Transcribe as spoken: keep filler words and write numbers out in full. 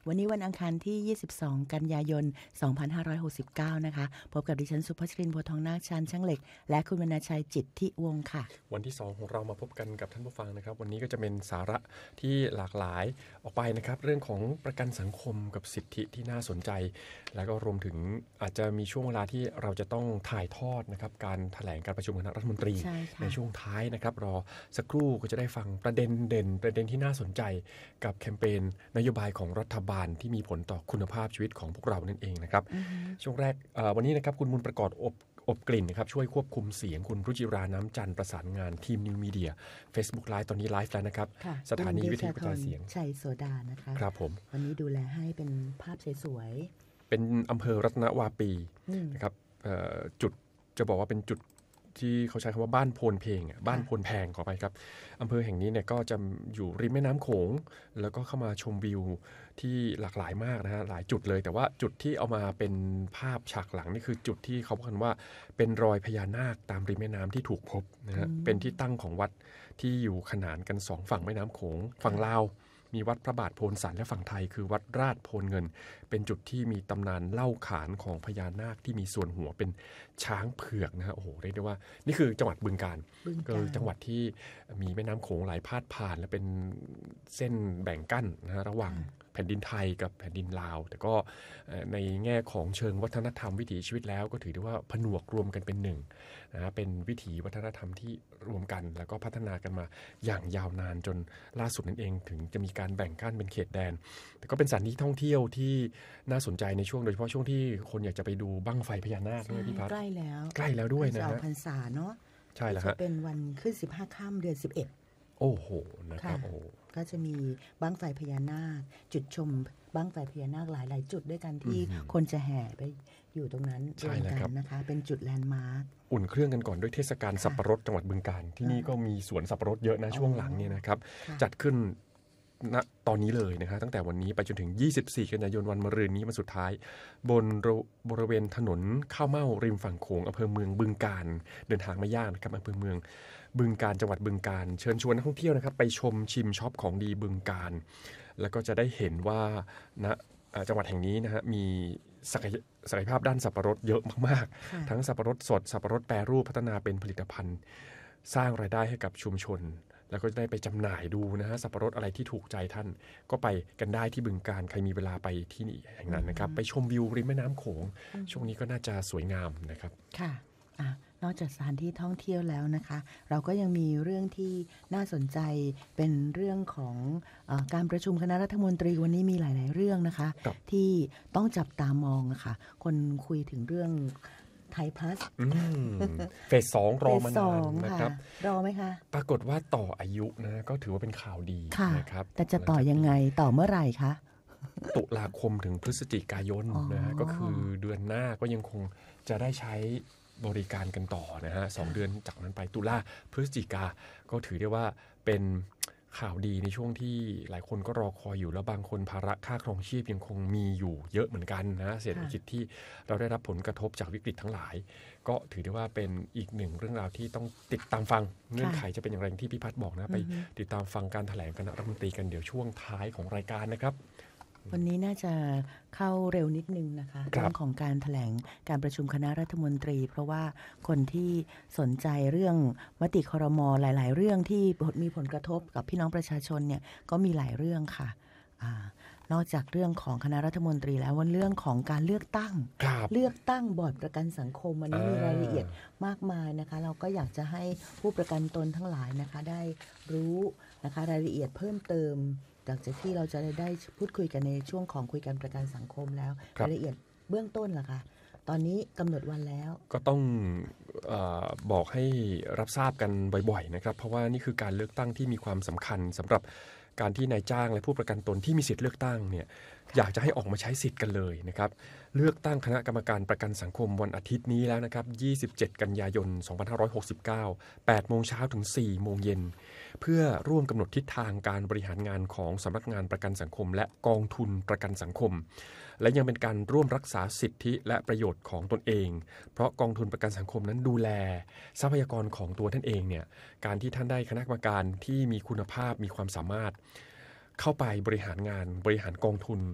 วันนี้วันอังคารที่ยี่สิบสองกันยายนสองพันห้าร้อยหกสิบเก้านะคะพบกับดิฉันสุภัชรินทร์ โพธิ์ทองนาค ชาญช่างเหล็กและคุณวรรณชัยจิตติวงศ์ค่ะวันที่สองของเรามาพบกันกับท่านผู้ฟังนะครับวันนี้ก็จะเป็นสาระที่หลากหลายออกไปนะครับเรื่องของประกันสังคมกับสิทธิที่น่าสนใจแล้วก็รวมถึงอาจจะมีช่วงเวลาที่เราจะต้องถ่ายทอดนะครับการแถลงการประชุมคณะรัฐมนตรี ใ, ในช่วงท้ายนะครับรอสักครู่ก็จะได้ฟังประเด็นเด่นประเด็นที่น่าสนใจกับแคมเปญนโยบายของรัฐบาลที่มีผลต่อคุณภาพชีวิตของพวกเรานั่นเองนะครับ mm-hmm. ช่วงแรกวันนี้นะครับคุณมูลประกอบอบอบกลิ่นนะครับช่วยควบคุมเสียงคุณรุจิราน้ำจันทร์ประสานงานทีมนิวมีเดีย Facebook Live ตอนนี้ไลฟ์แล้วนะครับสถานีวิทยุกระจายเสียงชัยโสดานะคะครับผมวันนี้ดูแลให้เป็นภาพสวยๆเป็นอำเภอรัตนวาปีนะครับจุดจะบอกว่าเป็นจุดที่เขาใช้คำว่าบ้านโพนเพลงบ้านโพนแพงขอไปครับอำเภอแห่งนี้เนี่ยก็จะอยู่ริมแม่น้ำโขงแล้วก็เข้ามาชมวิวที่หลากหลายมากนะฮะหลายจุดเลยแต่ว่าจุดที่เอามาเป็นภาพฉากหลังนี่คือจุดที่เขาบอกกันว่าเป็นรอยพญานาคตามริมแม่น้ำที่ถูกพบนะฮะเป็นที่ตั้งของวัดที่อยู่ขนานกันสองฝั่งแม่น้ำโขงฝั่งลาวมีวัดพระบาทโพนสันและฝั่งไทยคือวัดราชโพนเงินเป็นจุดที่มีตำนานเล่าขานของพญานาคที่มีส่วนหัวเป็นช้างเผือกนะฮะโอ้โหเรียกได้ว่านี่คือจังหวัดบึงกาฬคือจังหวัดที่มีแม่น้ำโขงไหลพาดผ่านและเป็นเส้นแบ่งกั้นนะฮะระหว่างแผ่นดินไทยกับแผ่นดินลาวแต่ก็ในแง่ของเชิงวัฒนธรรมวิถีชีวิตแล้วก็ถือได้ว่าผนวกรวมกันเป็นหนึ่งนะเป็นวิถีวัฒนธรรมที่รวมกันแล้วก็พัฒนากันมาอย่างยาวนานจนล่าสุดนั่นเองถึงจะมีการแบ่งกั้นเป็นเขตแดนแต่ก็เป็นสถานที่ท่องเที่ยวที่น่าสนใจในช่วงโดยเฉพาะช่วงที่คนอยากจะไปดูบั้งไฟพญานาคด้วยพี่พัฒน์ใกล้แล้วใกล้แล้วด้วยนะฮะพรรษาเนาะใช่แล้วฮะเป็นวันขึ้นสิบห้าค่ำเดือนสิบเอ็ดโอ้โหนะครับโอ้ก็จะมีบั้งไฟพญานาคจุดชมบั้งไฟพญานาคหลายๆจุดด้วยกันที่คนจะแห่ไปอยู่ตรงนั้นรวมกันนะคะเป็นจุดแลนด์มาร์คอุ่นเครื่องกันก่อนด้วยเทศกาลสับปะรดจังหวัดบึงกาฬที่นี่ก็มีสวนสับปะรดเยอะนะช่วงหลังเนี่ยนะครับจัดขึ้นณตอนนี้เลยนะครับตั้งแต่วันนี้ไปจนถึงยี่สิบสี่กันยายนวันมะรืนนี้วันสุดท้ายบนบริเวณถนนข้าวเม่าริมฝั่งโขงอำเภอเมืองบึงกาฬเดินทางไม่ยากนะครับอำเภอเมืองบึงกาฬจังหวัดบึงกาฬเชิญชวนนักท่องเที่ยวนะครับไปชมชิมช็อปของดีบึงกาฬแล้วก็จะได้เห็นว่าณจังหวัดแห่งนี้นะฮะมีศักยศักยภาพด้านสับปะรดเยอะมากๆทั้งสับปะรดสดสับปะรดแปรรูปพัฒนาเป็นผลิตภัณฑ์สร้างรายได้ให้กับชุมชนแล้วก็จะได้ไปจำหน่ายดูนะฮะสับปะรดอะไรที่ถูกใจท่านก็ไปกันได้ที่บึงกาฬใครมีเวลาไปที่นี่แห่งนั้นนะครับไปชมวิวริมแม่น้ำโขงช่วงนี้ก็น่าจะสวยงามนะครับค่ะอ่ะนอกจากสถานที่ท่องเที่ยวแล้วนะคะเราก็ยังมีเรื่องที่น่าสนใจเป็นเรื่องของเอ่อการประชุมคณะรัฐมนตรีวันนี้มีหลายๆเรื่องนะคะที่ต้องจับตามองนะคะคนคุยถึงเรื่องไทยพลัสเฟสสองรอมานานนะครับรอไหมคะปรากฏว่าต่ออายุนะก็ถือว่าเป็นข่าวดีนะครับแต่จะต่อยังไงต่อเมื่อไหร่คะตุลาคมถึงพฤศจิกายนนะฮะก็คือเดือนหน้าก็ยังคงจะได้ใช้บริการกันต่อนะฮะสองเดือนจากนั้นไปตุลาพฤศจิกาก็ถือได้ว่าเป็นข่าวดีในช่วงที่หลายคนก็รอคอยอยู่แล้วบางคนภาระค่าครองชีพยังคงมีอยู่เยอะเหมือนกันนะเศรษฐกิจที่เราได้รับผลกระทบจากวิกฤตทั้งหลายก็ถือได้ว่าเป็นอีกหนึ่งเรื่องราวที่ต้องติดตามฟังเงื่อนไขจะเป็นอย่างไรที่พี่พัฒน์บอกนะไปติดตามฟังการแถลงคณะรัฐมนตรีกันเดี๋ยวช่วงท้ายของรายการนะครับวันนี้น่าจะเข้าเร็วนิดนึงนะคะเรื่องของการแถลงการประชุมคณะรัฐมนตรีเพราะว่าคนที่สนใจเรื่องมติครม.หลายๆเรื่องที่มีผลกระทบกับพี่น้องประชาชนเนี่ยก็มีหลายเรื่องค่ะอ่านอกจากเรื่องของคณะรัฐมนตรีแล้ววันเรื่องของการเลือกตั้งเลือกตั้งบอร์ดประกันสังคมอันนี้มีรายละเอียดมากมายนะคะเราก็อยากจะให้ผู้ประกันตนทั้งหลายนะคะได้รู้นะคะรายละเอียดเพิ่มเติมหลังจากที่เราจะได้พูดคุยกันในช่วงของคุยกันประกันสังคมแล้วรายละเอียดเบื้องต้นล่ะคะตอนนี้กำหนดวันแล้วก็ต้องเอ่อบอกให้รับทราบกันบ่อยๆนะครับเพราะว่านี่คือการเลือกตั้งที่มีความสำคัญสำหรับการที่นายจ้างและผู้ประกันตนที่มีสิทธิ์เลือกตั้งเนี่ยอยากจะให้ออกมาใช้สิทธิ์กันเลยนะครับเลือกตั้งคณะกรรมการประกันสังคมวันอาทิตย์นี้แล้วนะครับยี่สิบเจ็ดกันยายนสองพันห้าร้อยหกสิบเก้า แปดโมงเช้าถึงสี่โมงเย็นเพื่อร่วมกำหนดทิศทางการบริหารงานของสำนักงานประกันสังคมและกองทุนประกันสังคมและยังเป็นการร่วมรักษาสิทธิและประโยชน์ของตนเองเพราะกองทุนประกันสังคมนั้นดูแลทรัพยากรของตัวท่านเองเนี่ยการที่ท่านได้คณะกรรมการที่มีคุณภาพมีความสามารถเข้าไปบริหารงานบริหารกองทุน